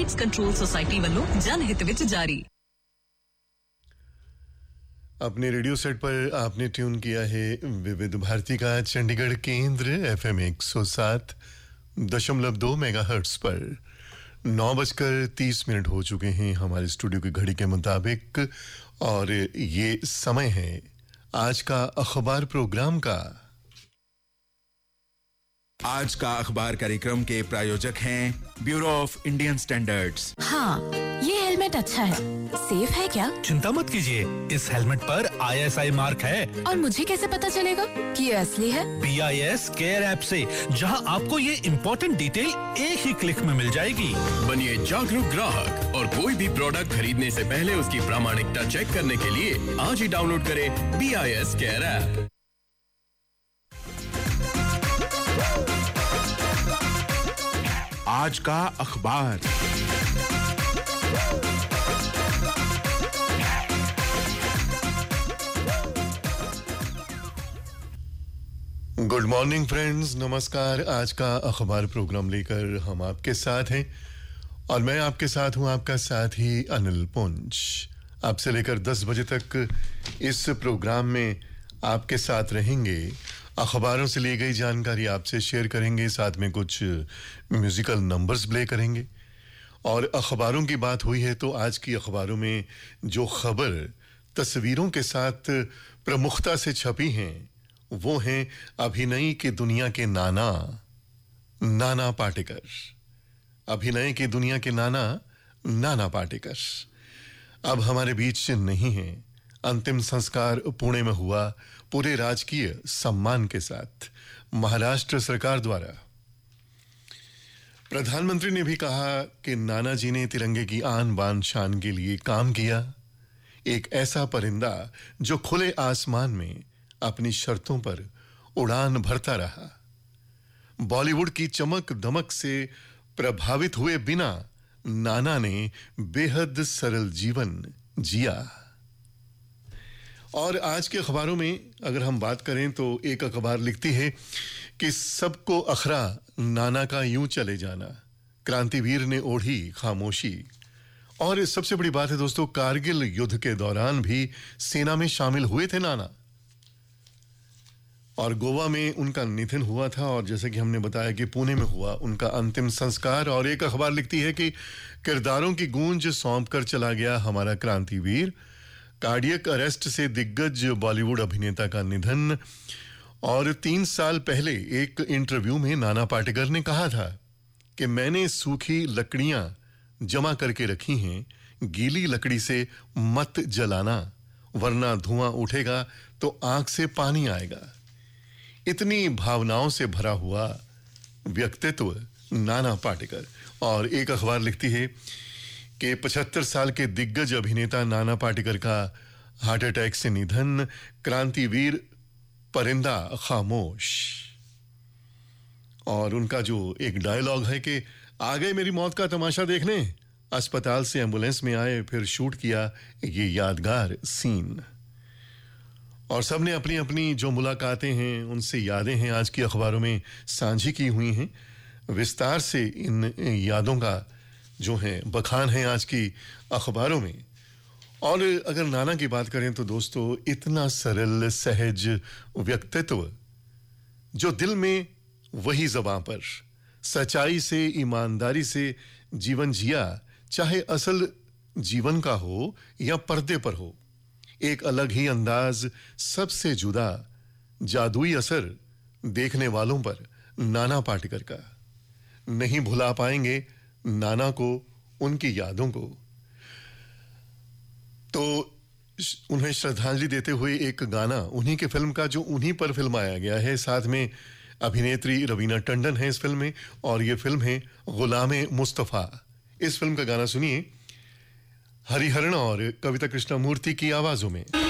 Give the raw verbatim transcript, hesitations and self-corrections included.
AIDS control society ਵੱਲੋਂ जनहित ਵਿੱਚ जारी। अपने रेडियो सेट पर आपने ट्यून किया है विविध भारती का चंडीगढ़ केंद्र एफएम एक सौ सात दशमलव दो मेगाहर्ट्ज पर। नौ बजकर तीस मिनट हो चुके हैं हमारे स्टूडियो की घड़ी के मुताबिक और ये समय है आज का अखबार प्रोग्राम का। आज का अखबार कार्यक्रम के प्रायोजक हैं ब्यूरो ऑफ इंडियन स्टैंडर्ड्स। हाँ, ये हेलमेट अच्छा है। सेफ है क्या? चिंता मत कीजिए, इस हेलमेट पर आई एस आई मार्क है। और मुझे कैसे पता चलेगा कि ये असली है? B I S care app से, जहां आपको ये इम्पोर्टेंट डिटेल एक ही क्लिक में मिल जाएगी। बनिए जागरूक ग्राहक और कोई भी प्रोडक्ट खरीदने से पहले उसकी प्रामाणिकता चेक करने के लिए आज ही डाउनलोड करें B I S care app. आज का अखबार। गुड मॉर्निंग फ्रेंड्स, नमस्कार। आज का अखबार प्रोग्राम लेकर हम आपके साथ हैं और मैं आपके साथ हूं आपका साथी अनिल पुंज। आपसे लेकर दस बजे तक इस प्रोग्राम में आपके साथ रहेंगे। अखबारों से ली गई जानकारी आपसे शेयर करेंगे, साथ में कुछ म्यूजिकल नंबर्स प्ले करेंगे। और अखबारों की बात हुई है तो आज की अखबारों में जो खबर तस्वीरों के साथ प्रमुखता से छपी हैं वो हैं अभिनय की दुनिया के नाना नाना पाटेकर। अभिनय की दुनिया के नाना नाना पाटेकर अब हमारे बीच नहीं हैं। अंतिम संस्कार पुणे में हुआ पूरे राजकीय सम्मान के साथ महाराष्ट्र सरकार द्वारा। प्रधानमंत्री ने भी कहा कि नाना जी ने तिरंगे की आन बान शान के लिए काम किया। एक ऐसा परिंदा जो खुले आसमान में अपनी शर्तों पर उड़ान भरता रहा। बॉलीवुड की चमक दमक से प्रभावित हुए बिना नाना ने बेहद सरल जीवन जिया। और आज के अखबारों में अगर हम बात करें तो एक अखबार लिखती है कि सबको अखरा नाना का यूं चले जाना, क्रांतिवीर ने ओढ़ी खामोशी। और सबसे बड़ी बात है दोस्तों, कारगिल युद्ध के दौरान भी सेना में शामिल हुए थे नाना और गोवा में उनका निधन हुआ था। और जैसे कि हमने बताया कि पुणे में हुआ उनका अंतिम संस्कार। और एक अखबार लिखती है कि किरदारों की गूंज सौंप कर चला गया हमारा क्रांतिवीर। कार्डियक अरेस्ट से दिग्गज बॉलीवुड अभिनेता का निधन। और तीन साल पहले एक इंटरव्यू में नाना पाटेकर ने कहा था कि मैंने सूखी लकड़ियां जमा करके रखी हैं, गीली लकड़ी से मत जलाना वरना धुआं उठेगा तो आंख से पानी आएगा। इतनी भावनाओं से भरा हुआ व्यक्तित्व नाना पाटेकर। और एक अखबार लिखती है कि पचहत्तर साल के दिग्गज अभिनेता नाना पाटेकर का हार्ट अटैक से निधन। क्रांतिवीर परिंदा खामोश। और उनका जो एक डायलॉग है कि आ गए मेरी मौत का तमाशा देखने, अस्पताल से एम्बुलेंस में आए फिर शूट किया ये यादगार सीन। और सबने अपनी अपनी जो मुलाकातें हैं उनसे यादें हैं आज की अखबारों में साझी की हुई हैं। विस्तार से इन यादों का जो है बखान है आज की अखबारों में। और अगर नाना की बात करें तो दोस्तों इतना सरल सहज व्यक्तित्व जो दिल में वही ज़बां पर सच्चाई से ईमानदारी से जीवन जिया, चाहे असल जीवन का हो या पर्दे पर हो। एक अलग ही अंदाज, सबसे जुदा जादुई असर देखने वालों पर नाना पाटेकर का। नहीं भुला पाएंगे नाना को, उनकी यादों को। तो उन्हें श्रद्धांजलि देते हुए एक गाना उन्हीं के फिल्म का जो उन्हीं पर फिल्माया गया है, साथ में अभिनेत्री रवीना टंडन है इस फिल्म में। और ये फिल्म है गुलामे मुस्तफा। इस फिल्म का गाना सुनिए हरिहरन और कविता कृष्णमूर्ति की आवाजों में।